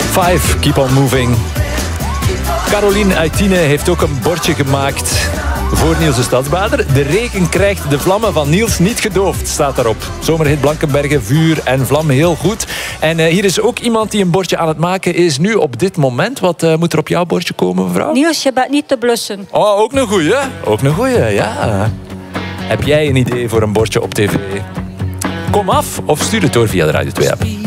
5, keep on moving. Caroline uit Tiene heeft ook een bordje gemaakt voor Niels de Stadsbader. De regen krijgt de vlammen van Niels niet gedoofd, staat daarop. Zomerhit Blankenbergen, vuur en vlam, heel goed. En hier is ook iemand die een bordje aan het maken is nu op dit moment. Wat moet er op jouw bordje komen, mevrouw? Niels, je bent niet te blussen. Oh, ook een goeie. Ook een goeie, ja. Heb jij een idee voor een bordje op tv? Kom af of stuur het door via de Radio 2 app.